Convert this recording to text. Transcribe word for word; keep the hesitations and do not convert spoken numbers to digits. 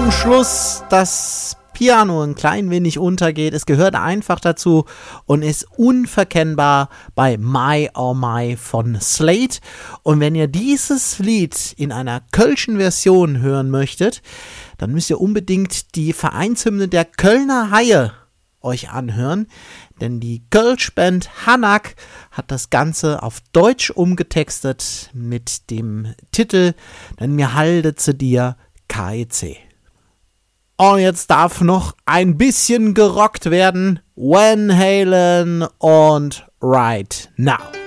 zum Schluss das Piano ein klein wenig untergeht. Es gehört einfach dazu und ist unverkennbar bei My Oh My von Slade. Und wenn ihr dieses Lied in einer kölschen Version hören möchtet, dann müsst ihr unbedingt die Vereinshymne der Kölner Haie euch anhören. Denn die Kölsch-Band Hanak hat das Ganze auf Deutsch umgetextet mit dem Titel Denn mir halte zu dir K E C. Und jetzt darf noch ein bisschen gerockt werden. Van Halen und Right Now.